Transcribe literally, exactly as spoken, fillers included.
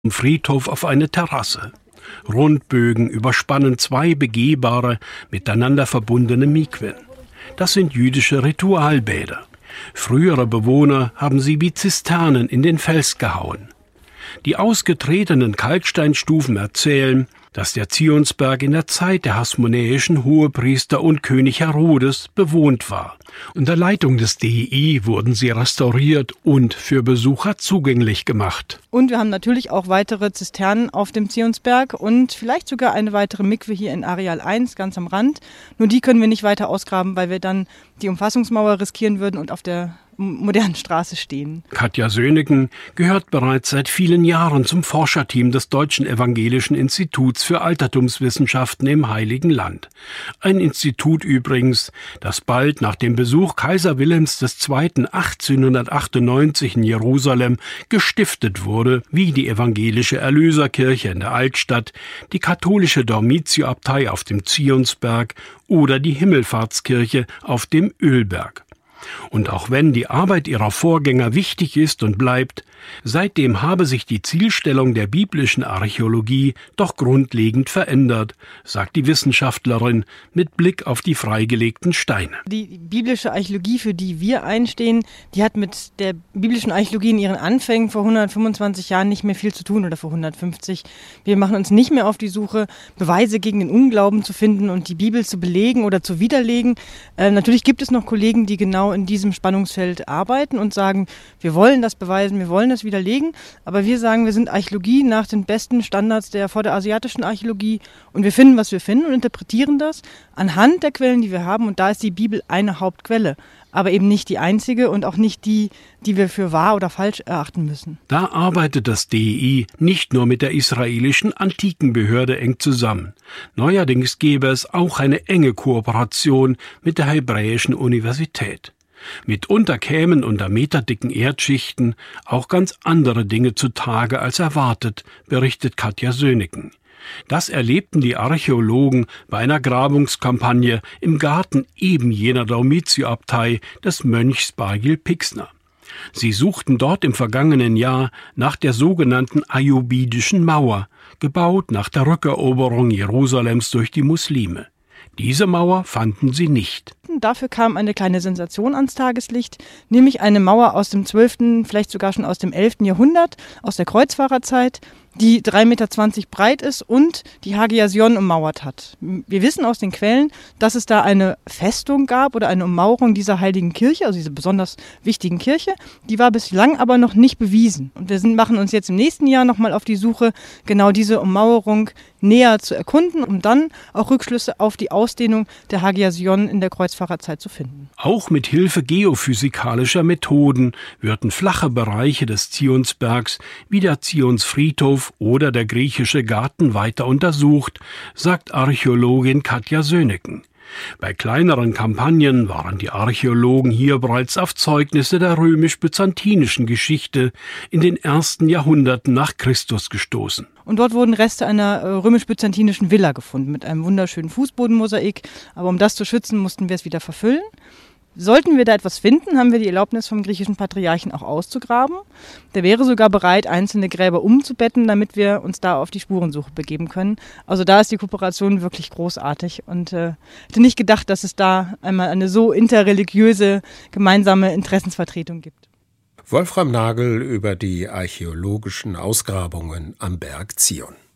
Friedhof auf eine Terrasse. Rundbögen überspannen zwei begehbare, miteinander verbundene Mikwen. Das sind jüdische Ritualbäder. Frühere Bewohner haben sie wie Zisternen in den Fels gehauen. Die ausgetretenen Kalksteinstufen erzählen, dass der Zionsberg in der Zeit der hasmonäischen Hohepriester und König Herodes bewohnt war. Unter Leitung des D E I wurden sie restauriert und für Besucher zugänglich gemacht. Und wir haben natürlich auch weitere Zisternen auf dem Zionsberg und vielleicht sogar eine weitere Mikwe hier in Areal eins, ganz am Rand. Nur die können wir nicht weiter ausgraben, weil wir dann die Umfassungsmauer riskieren würden und auf der modernen Straße stehen. Katja Söhneken gehört bereits seit vielen Jahren zum Forscherteam des Deutschen Evangelischen Instituts für Altertumswissenschaften im Heiligen Land. Ein Institut übrigens, das bald nach dem Besuch Kaiser Wilhelms der Zweite. achtzehnhundertachtundneunzig in Jerusalem gestiftet wurde, wie die evangelische Erlöserkirche in der Altstadt, die katholische Dormitio-Abtei auf dem Zionsberg oder die Himmelfahrtskirche auf dem Ölberg. Und auch wenn die Arbeit ihrer Vorgänger wichtig ist und bleibt, seitdem habe sich die Zielstellung der biblischen Archäologie doch grundlegend verändert, sagt die Wissenschaftlerin mit Blick auf die freigelegten Steine. Die biblische Archäologie, für die wir einstehen, die hat mit der biblischen Archäologie in ihren Anfängen vor hundertfünfundzwanzig Jahren nicht mehr viel zu tun oder vor hundertfünfzig. Wir machen uns nicht mehr auf die Suche, Beweise gegen den Unglauben zu finden und die Bibel zu belegen oder zu widerlegen. Äh, natürlich gibt es noch Kollegen, die genau in diesem Spannungsfeld arbeiten und sagen, wir wollen das beweisen, wir wollen das widerlegen, aber wir sagen, wir sind Archäologie nach den besten Standards der vorderasiatischen Archäologie und wir finden, was wir finden und interpretieren das anhand der Quellen, die wir haben, und da ist die Bibel eine Hauptquelle, aber eben nicht die einzige und auch nicht die, die wir für wahr oder falsch erachten müssen. Da arbeitet das D E I nicht nur mit der israelischen Antikenbehörde eng zusammen. Neuerdings gäbe es auch eine enge Kooperation mit der Hebräischen Universität. Mitunter kämen unter meterdicken Erdschichten auch ganz andere Dinge zutage als erwartet, berichtet Katja Söhneken. Das erlebten die Archäologen bei einer Grabungskampagne im Garten eben jener Dormitio-Abtei des Mönchs Bagil Pixner. Sie suchten dort im vergangenen Jahr nach der sogenannten Ayyubidischen Mauer, gebaut nach der Rückeroberung Jerusalems durch die Muslime. Diese Mauer fanden sie nicht. Dafür kam eine kleine Sensation ans Tageslicht, nämlich eine Mauer aus dem zwölften, vielleicht sogar schon aus dem elften Jahrhundert, aus der Kreuzfahrerzeit, die drei Meter zwanzig breit ist und die Hagia Sion ummauert hat. Wir wissen aus den Quellen, dass es da eine Festung gab oder eine Ummauerung dieser heiligen Kirche, also dieser besonders wichtigen Kirche. Die war bislang aber noch nicht bewiesen. Und wir sind, machen uns jetzt im nächsten Jahr nochmal auf die Suche, genau diese Ummauerung näher zu erkunden, um dann auch Rückschlüsse auf die Ausdehnung der Hagia Sion in der Kreuzfahrerzeit zu finden. Auch mit Hilfe geophysikalischer Methoden würden flache Bereiche des Zionsbergs wie der Zionsfriedhof oder der griechische Garten weiter untersucht, sagt Archäologin Katja Söhneken. Bei kleineren Kampagnen waren die Archäologen hier bereits auf Zeugnisse der römisch-byzantinischen Geschichte in den ersten Jahrhunderten nach Christus gestoßen. Und dort wurden Reste einer römisch-byzantinischen Villa gefunden mit einem wunderschönen Fußbodenmosaik. Aber um das zu schützen, mussten wir es wieder verfüllen. Sollten wir da etwas finden, haben wir die Erlaubnis vom griechischen Patriarchen auch auszugraben. Der wäre sogar bereit, einzelne Gräber umzubetten, damit wir uns da auf die Spurensuche begeben können. Also da ist die Kooperation wirklich großartig und äh, hätte nicht gedacht, dass es da einmal eine so interreligiöse gemeinsame Interessensvertretung gibt. Wolfram Nagel über die archäologischen Ausgrabungen am Berg Zion.